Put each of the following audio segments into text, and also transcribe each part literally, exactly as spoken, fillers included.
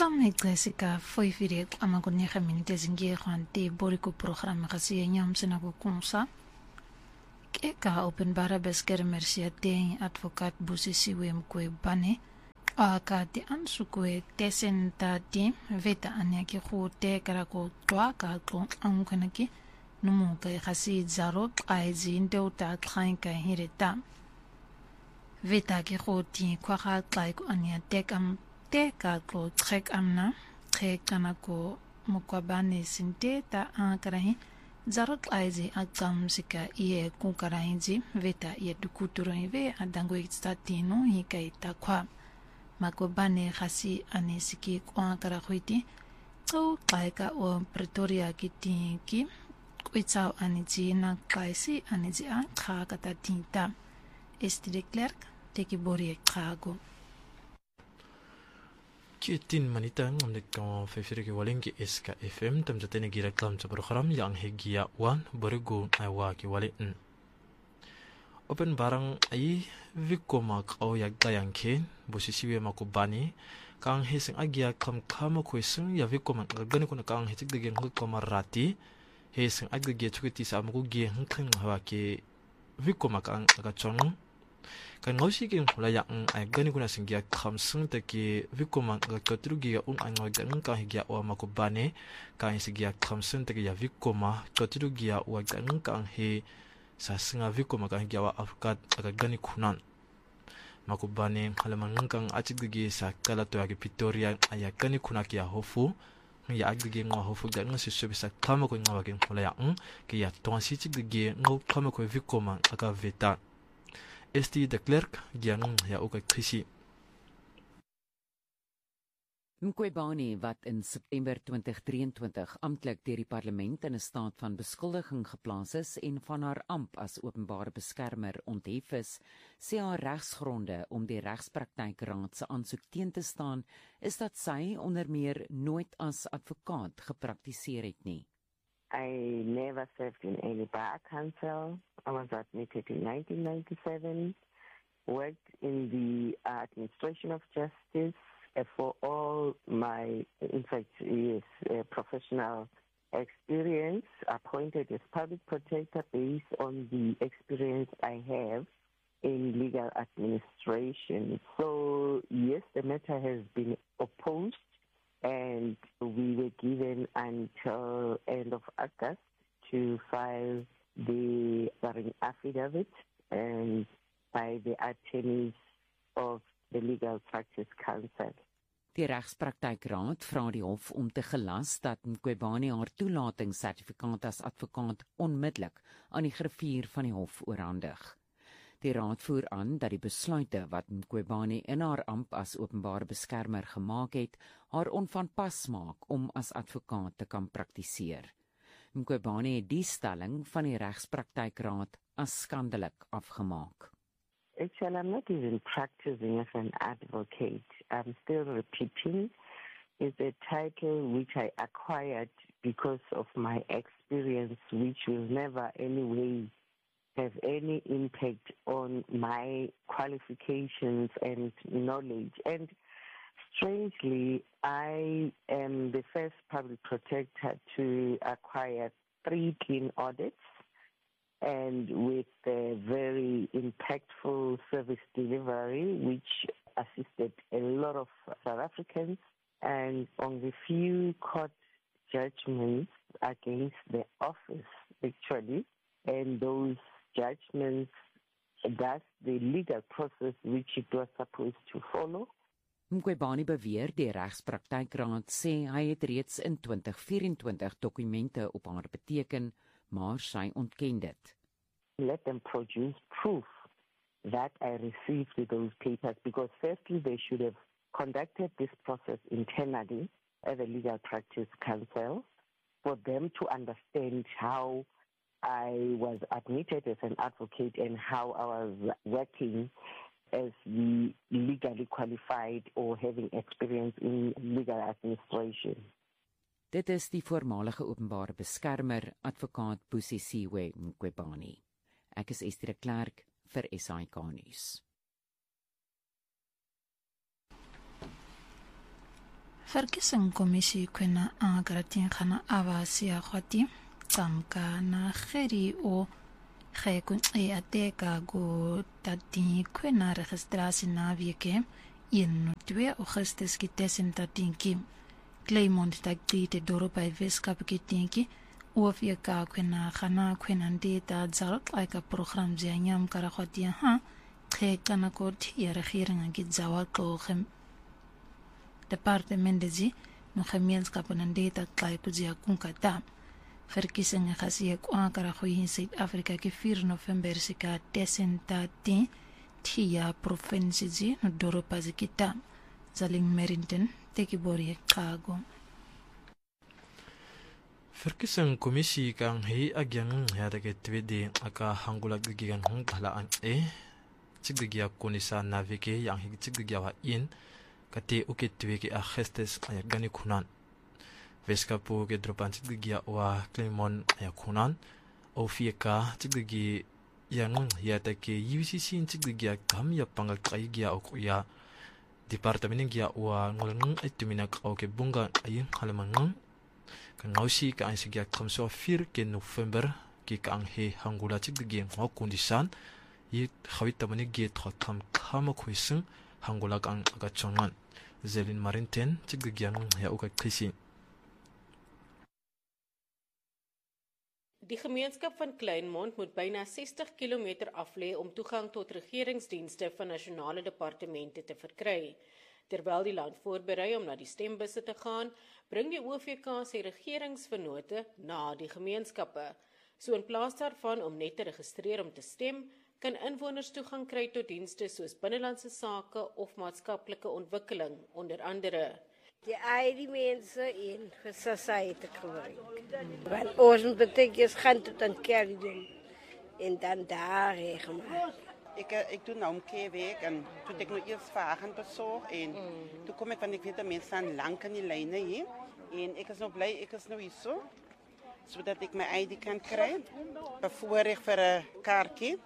Kame Jessica foi vir ama ko nege minute zingie gaan te boriko programme gesien nyam sena ko konsa. Eka openbare beskermer sia te advokaat Busisi Mqwebane aka te ansukwe tesen ta te veta anyaki ko te karako twa ka ko ankanaki numu ka khasi zaro aizi ndo ta tlain ka hireta veta ki ko ti kwa ka tlai ko anya tekam te ka ko trek amna trek kana ko Mqwebane sinte ta ankarahi zaro aizi akam sika ie kunkarahinzi veta ie dukuturo ive adango istatino hikaita kwa Mqwebane khasi anesiki kwa karakhwiti tso kaika o Pretoria kitinki kwitsao aniji na kaisi aniji a khakata tinta Esti de Klerk teki bori kago Kitin manita ngamdik kang fefiri ke waling ki S K F M tam jatene gira klam sa program yang hegia wan borigo aiwa ki walin open barang ai vikoma kau yak dayang ken Busisi Mqwebane kang hesing agia kam kama kwesung ya vikoma gani kuna kang hetik de gen koma rati hesing agge chukiti sa amku ge hnkling hawa ke vikoma kang aga chong kan ngosi ke hula yang ai gani kuna singgia kam sung te ke vikoma ga kotrugi un ango gan ka higia o Mqwebane kan sigia kam sung te ke ya vikoma kotrugi o gan kan he sa singa vikoma kan higia wa afkat aga gani kunan Mqwebane halaman kang achigge sa kala to ya Pretoria aya gani kuna ki ya hofu ya agge ngo hofu ga ngo siso bisa kama ko ngawa gen hula yang ke ya tonsi chigge ngo kama ko vikoma aga veta Esti de Klerk gianung ya ook krisi. Mqwebane wat in September twintig drieëntwintig amptelik deur die parlement in 'n staat van beskuldiging geplaas is en van haar amp as openbare beskermer onthef is, sê haar regsgronde om die regspraktykraad se aansoek teen te staan, is dat sy onder meer nooit as advokaat gepraktiseer het nie. I never served in any bar council. I was admitted in nineteen ninety-seven, worked in the administration of justice uh, for all my, in fact, yes, uh, professional experience, appointed as public protector based on the experience I have in legal administration. So, yes, the matter has been opposed, and we were given until end of August to file the affidavit and by the attorneys of the Legal Practice Council. Die Regspraktykraad vra die hof om te gelas dat Mqwebane haar toelatingssertifikaat as advokaat onmiddellik aan die griffier van die hof oorhandig. Die raad voer aan dat die besluite wat Mqwebane in haar amp as openbare beskermer gemaak het, haar onvanpas maak om as advokaat te kan praktiseer. Mqwebane het die stelling van die Regspraktykraad as skandelik afgemaak. Actually, I'm not even practicing as an advocate. I'm still repeating. It's a title which I acquired because of my experience, which will never anyway have any impact on my qualifications and knowledge. And strangely, I am the first public protector to acquire three clean audits and with a very impactful service delivery, which assisted a lot of South Africans, and on the few court judgments against the office, actually, and those judgments, that's the legal process which it was supposed to follow. Mqwebane beweer die Regspraktykraad sê hy het reeds in twintig vyf-en-twintig dokumente op haar beteken, maar sy ontken dit. Let them produce proof that I received those papers, because firstly they should have conducted this process internally at the Legal Practice Council for them to understand how I was admitted as an advocate and how I was working as the legally qualified or having experience in legal administration. Dit is die voormalige openbare beskermer, advokaat Busisi Mqwebane. Ek is Esti de Klerk vir S A I K nuus. Verkiesingskommissie kwena aangarating khana avasia khwati tsamka na kheri o khekun e ateka go tati kwena registrasie na wieke in twee Augustus ki tesin tatinki Claymont takti te dorp by Weskaap ki tinki O V K kwena khana kwena data zalk like program zianyam kara khwati ha khekana ko thi regering ki zawal ko gem Departement zi no gemeenskap en data klei kuzia kunkata. Verkiesingen gasie kwa kara goeie in Suid-Afrika ki vier November sika desenta ten tia provinsie zi no doropa zikita. Zaling Merrington teki bori kago. Verkiesingskommissie kang hei agyang hada ke twede aka hangula gigan hong kala an e tigdigia konisa navike yang hi tigdigia wa in kati uke tweke a gestes ay gani kunan Weskaap ke dropan tigdigia wa Claymont ay kunan O V K tigdigi yang yata ke U C C tigdigia kam ya pangal kai gia o ya departement gia wa ngolong ay tuminak o ke bunga ay halamangang Ngausi ka ang sigyak kamso vier ke November ki ka ang he hangula tigdigi ngo kundisan yi khawit tamani ge thakam khama khuisung hangula ka ang agachongan Zelin Marinten tigdigi ang ya uka krisi Die gemeenskap van Claymont moet byna sestig kilometer aflê om toegang tot regeringsdienste van nasionale departemente te verkry. Terwyl die land voorberei om na die stembusse te gaan, bring die O V K sy regeringsvennote na die gemeenskappe. So in plaas daarvan om net te registreer om te stem, kan inwoners toegang kry tot dienste soos binnelandse sake of maatskaplike ontwikkeling, onder andere. Die oude mensen in de society gebruiken. Want ons betekent gaan tot een kerk doen. En dan daar regelmatig. Ik, ik doe nou een keer week en toen ik nog eerst vragen bezorg. En mm. toen kom ik van ik weet dat mensen staan lang in die lijnen hier. En ik is nog blij, ik is nog iets zo. Zodat ik mijn I D kan krijgen. Bevoorrecht voor een kaartje.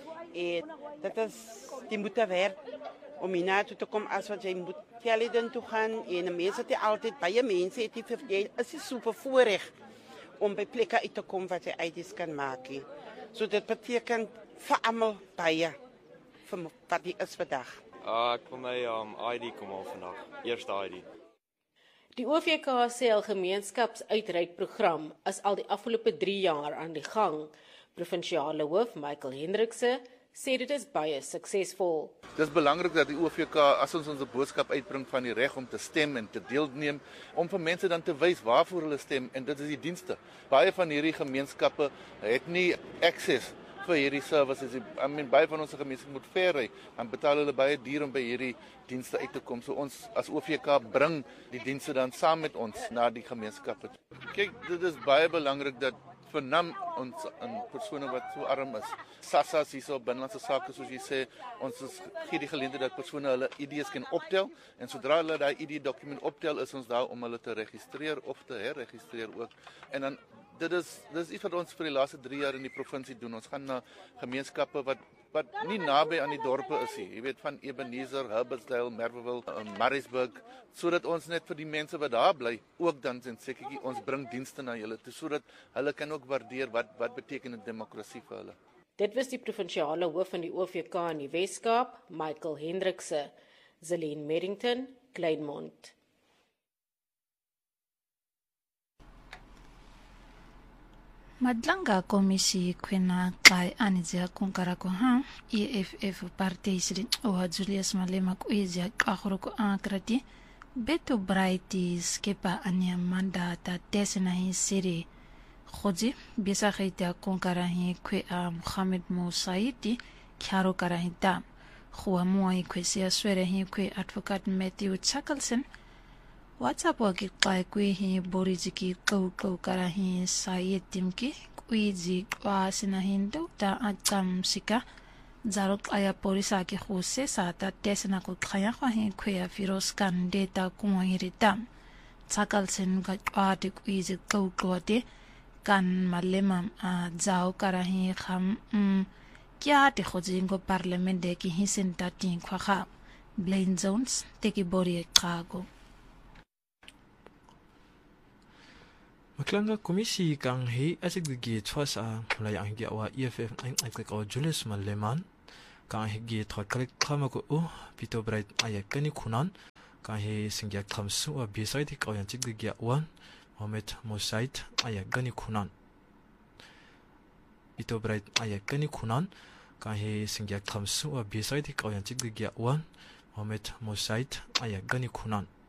En dat is, die moeten weer om hier naartoe te komen als wat jij moet tellen toe gaan. En de mensen die altijd bij je mensen, die is het super bevoorrecht om bij plekken uit te komen wat je I D's kan maken. So dat betekent voor allemaal bij je, voor wat die is vandaag. Uh, ek wil my um, I D kom al vandag, eerste I D. Die O V K sê al gemeenskapsuitreikprogram is al die afgelope drie jaar aan die gang. Provinsiale hoof Michael Hendrikse sê dit is baie suksesvol. Het is belangrijk dat die O V K, as ons onze boodskap uitbring van die reg om te stem en te deelneem, om vir mense dan te wys waarvoor hulle stem, en dit is die dienste. Baie van hierdie gemeenskappe het nie access vir hierdie services. I mean, baie van ons gemeenskap moet ver ry, dan betaal hulle baie duur om by hierdie dienste uit te kom. So ons as O V K bring die dienste dan saam met ons na die gemeenskappe. Kyk, dit is baie belangrik dat vernam ons in persone wat so arm is. SASSA is hierso binnelandse sake, soos jy sê, ons is, gee die geleentheid dat persone hulle I D's kan optel, en sodra hulle daai I D dokument optel, is ons daar om hulle te registreer of te herregistreer ook. En dan dit is dit is iets wat ons vir die laaste drie jaar in die provinsie doen. Ons gaan na gemeenskappe wat wat nie naby aan die dorpe is nie. Jy weet, van Ebenezer, Herbertsdale, Merweville, Maritzburg, sodat ons net vir die mense wat daar bly ook dan sê sekertjie ons bring dienste na hulle toe, sodat hulle kan ook waardeer wat wat beteken 'n demokrasie vir hulle. Dit was die provinsiale hoof van die O V K in die Weskaap, Michael Hendrikse. Zelin Merrington, Claymont. Madlanga komisi kwena kai anizia kunkarako ha E F F party sri o Julius Malema kwezia kakhoroko ankrati beto brighty skepa anya manda ta tesna hi siri khoji bisa khaita kunkara hi kwe a Mohammed Musaidi kyaro karahita khwa moai kwesia swere hi kwe advocate Matthew Chuckleson WhatsApp waki kai kwe hi borijiki kau kau kara hi sayet timki kuiji kwa sina hindu ta atam sika zarok aya polisa ki khuse sata tesna ko khaya kwa hi kwe firos kan data kuma hirita Chuckleson ga kwati kuiji kau kau te kan malema a zao kara hi kham kya te khojingo parliament de ki hisin ta tin kwa kha Blaine Jones teki bori kago. Maklanga komisi kang hei asik digi twas a mulai ang higi awa E F F ang aglik awa Julius Maleman kang higi twa kalik klama ko u pito bright ayak kani kunan kang hei singyak thamsu a bisai dik awan chik digi awan Mohamed Mosaid ayak gani kunan pito bright ayak kani kunan kang hei singyak thamsu a bisai dik awan chik digi awan Mohamed Mosaid ayak gani kunan